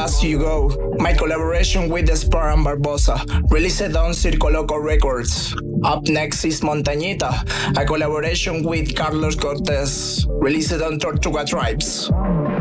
As You Go, my collaboration with Spar and Barbosa, released on Circo Loco Records. Up next is Montañita, a collaboration with Carlos Cortez, released on Tortuga Tribes.